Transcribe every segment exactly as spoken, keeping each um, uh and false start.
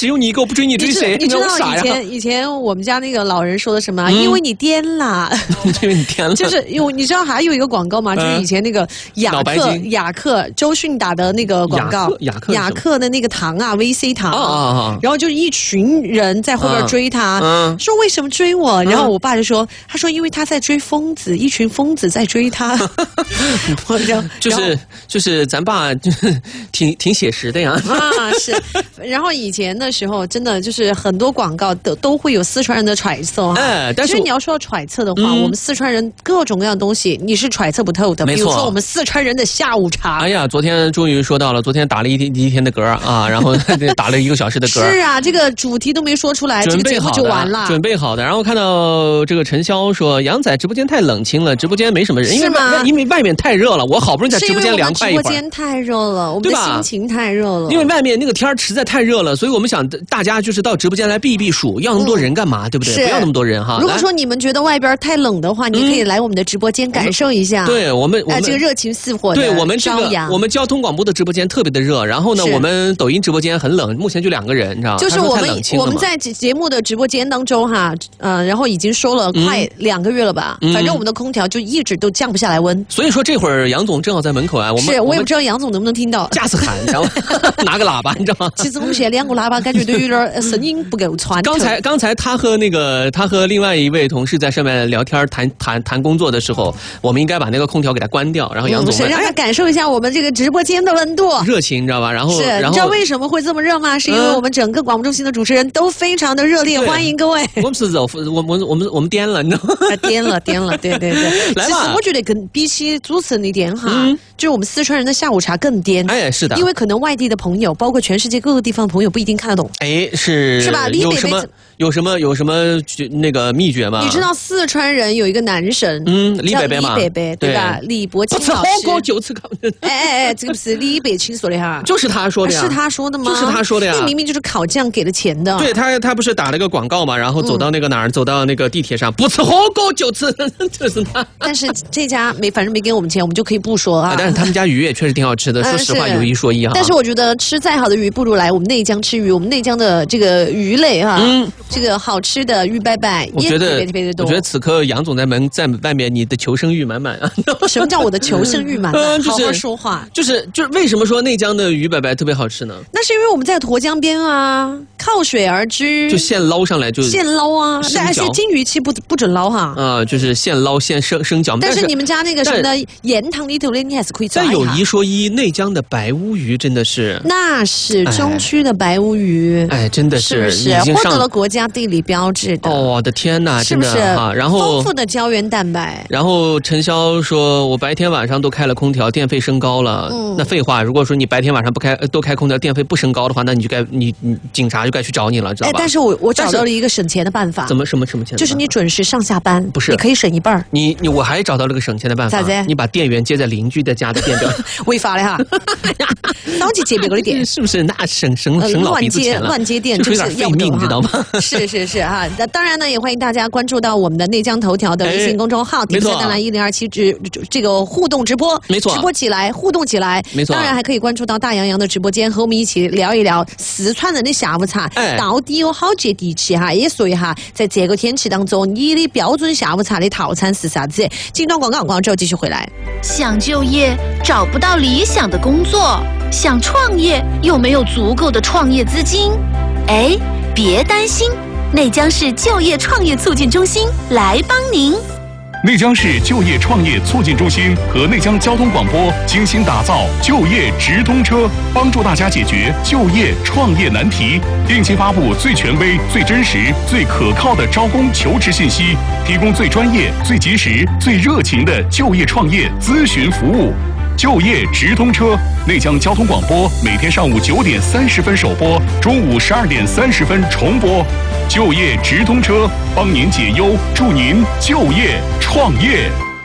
只有你一个，不追你追谁？ 你知道傻呀？ 以前以前我们家那个老人说的什么？嗯、因为你颠了， 因为你颠了。 就是因为你知道还有一个广告吗？就是以前那个雅克雅克周迅打的那个广告， 雅克雅克的那个糖啊 ，V C 糖， 啊啊啊！ 然后就是一群人在后边追他，嗯、说为什么追我？然后我爸就说，他说因为他在追疯子，一群疯子在追他。 就是就是咱爸就是挺挺写实的呀。 啊，是。然后以前的时候，真的就是很多广告都都会有四川人的揣测哈。 哎，但是其实你要说到揣测的话，嗯、我们四川人各种各样的东西你是揣测不透的。 没错。 比如说我们四川人的下午茶。 哎呀，昨天终于说到了，昨天打了一天一天的嗝啊，然后打了一个小时的嗝。 是啊，这个主题都没说出来， 准备好的这个节目就完了。 准备好的。然后看到这个陈潇说，杨仔直播间太冷清了，直播间没什么人，因为因为外面太热了，我好不容易在直播间凉快一会儿。 直播间太热了，我们的心情太热了。 因为外面那个天实在太热了，所以我们想大家就是到直播间来避避暑，要那么多人干嘛？嗯、对不对？不要那么多人哈。 如果说你们觉得外边太冷的话，你可以来我们的直播间感受一下。 嗯、对我们，我们、 呃、这个热情似火的对我们这个我们交通广播的直播间特别的热，然后呢，我们抖音直播间很冷，目前就两个人，你知道吗？ 就是我们我们在节目的直播间当中哈，呃，然后已经说了快两个月了吧，嗯、反正我们的空调就一直都降不下来温。 所以说这会儿杨总正好在门口啊，我们是我也不知道杨总能不能听到， 架子喊，你知道吗？拿个喇叭，你知道吗？ 其实我们现在两个喇叭感觉都有点声音不够穿透。 刚才刚才他和那个他和另外一位同事在上面聊天谈谈谈工作的时候，我们应该把那个空调给他关掉，然后杨总是、嗯、让他感受一下我们这个直播间的温度， 热情，你知道吧？然后是， 然后你知道为什么会这么热吗？是因为我们整个广播中心的主持人都非常的热烈，欢迎各位。 我们是热，我我我们我们颠了，你知道吗？ 颠了颠了，对对对。 来吧， 其实我觉得跟比起主持人的颠哈，嗯、就是我们四川人的下午茶更颠。 哎，是的， 因为可能外地的朋友，包括全世界各个地方的朋友不一定看得懂。 哎，是是吧？ 有什么有什么有什么那个秘诀吗？ 你知道四川人有一个男神， 嗯，李伯伯嘛， 李伯伯对吧？李伯清老师。 不吃火锅就吃烤。 哎哎哎，这个不是李伯清说的哈？ 就是他说的呀。 是他说的吗？ 就是他说的呀。 那明明就是烤酱给了钱的。 对他，他不是打了个广告嘛，然后走到那个哪儿，嗯、走到那个地铁上，不吃火锅就吃，就是他。 但是这家没，反正没给我们钱，我们就可以不说啊。 啊但是他们家鱼也确实挺好吃的，说实话有一说一哈。 但是我觉得吃再好的鱼，不如来我们内江吃鱼。我们内江的这个鱼类哈，嗯，这个好吃的鱼拜拜， 我觉得特别的多。 我觉得此刻杨总在门在外面，你的求生欲满满啊。 什么叫我的求生欲满满？嗯就是、好好说话。 就是就是为什么说内江的鱼拜拜特别好吃呢？ 那是因为我们在沱江边啊，靠水而居， 就现捞上来就现捞啊。但是金鱼期不不准捞哈。 啊，就是现捞现生生搅。 但是你们家那个什么的盐塘里头的，你还是可以抓一下。 但有一说一，内江的白乌鱼真的是， 那是中区的白乌鱼， 哎，真的是是不是获得了国家地理标志的？ 哦，我的天哪， 是不是？ 啊，然后丰富的胶原蛋白。 然后陈潇说，我白天晚上都开了空调，电费升高了。嗯，那废话，如果说你白天晚上不开都开空调，电费不升高的话，那你就该你你警察就该去找你了，知道吧？ 哎，但是我我找到了一个省钱的办法。 怎么什么什么钱？ 就是你准时上下班， 不是你可以省一半。 你你我还找到了个省钱的办法。 咋子？ 你把电源接在邻居的家的电表。 违法的哈。当即接别个的电， 是不是？那省省省老鼻子钱了。 乱接电就是有点费命，知道吗？ 是是是哈。那当然呢，也欢迎大家关注到我们的内江头条的微信公众号，点赞蓝一零二七直这个互动直播， 没错， 直播起来，互动起来， 没错。 当然还可以关注到大洋洋的直播间，和我们一起聊一聊四川人的下午茶到底有好接地气哈。也说一下，在这个天气当中，你的标准下午茶的套餐是啥子？进段广告，广告之后继续回来。 想就业找不到理想的工作，想创业又没有足够的创业资金，哎，别担心，内江市就业创业促进中心来帮您。 内江市就业创业促进中心和内江交通广播精心打造就业直通车，帮助大家解决就业创业难题，定期发布最权威、最真实、最可靠的招工求职信息，提供最专业、最及时、最热情的就业创业咨询服务。就业直通车，内江交通广播每天上午九点三十分首播，中午十二点三十分重播。就业直通车，帮您解忧，助您就业创业。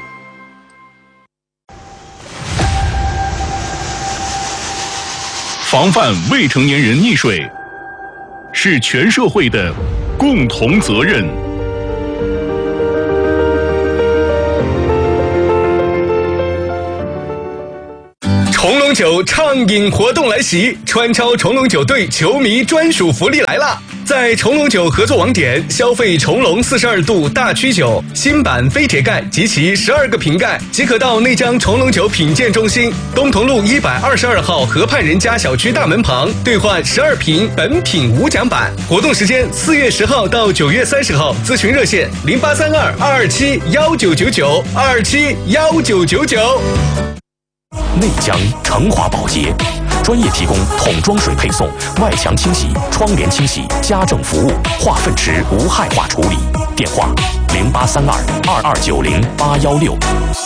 防范未成年人溺水，是全社会的共同责任。 重龙酒畅饮活动来袭，川超重龙酒队球迷专属福利来了！在重龙酒合作网点消费重龙四十二度大曲酒新版飞铁盖及其十二个瓶盖，即可到内江重龙酒品鉴中心东同路一百二十二号河畔人家小区大门旁兑换十二瓶本品无奖版。活动时间四月十号到九月三十号，咨询热线零八三二二二七幺九九九二二七幺九九九。 内江成华保洁专业提供桶装水配送、外墙清洗、窗帘清洗、家政服务、化粪池无害化处理。电话零八三二二二九零八幺六。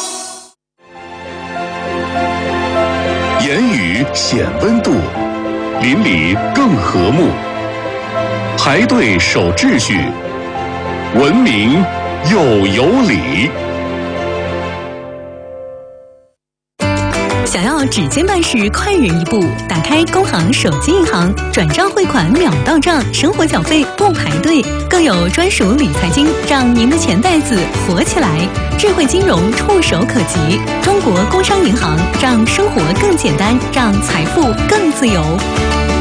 言语显温度，邻里更和睦。排队守秩序，文明又有礼。 想要指尖办事快人一步，打开工行手机银行，转账汇款秒到账，生活缴费不排队，更有专属理财金，让您的钱袋子活起来。智慧金融触手可及，中国工商银行让生活更简单，让财富更自由。